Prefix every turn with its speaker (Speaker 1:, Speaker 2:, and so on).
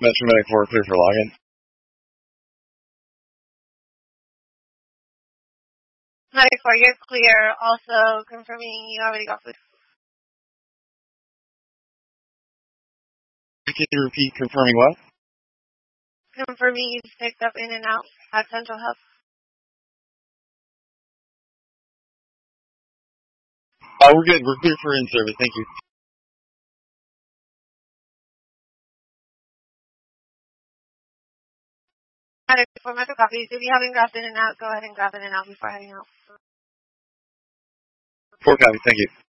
Speaker 1: Metro Medic 4 clear for login.
Speaker 2: Medic 4, you're clear. Also confirming you already got food.
Speaker 1: Can you repeat confirming what?
Speaker 2: Confirming you've picked up In and Out at Central Hub.
Speaker 1: Oh, we're good. We're clear for in-service. Thank you.
Speaker 2: Medic 4, Metro copies. If you haven't grabbed In and Out, go ahead and grab In and Out before heading out.
Speaker 1: 4 copies. Thank you.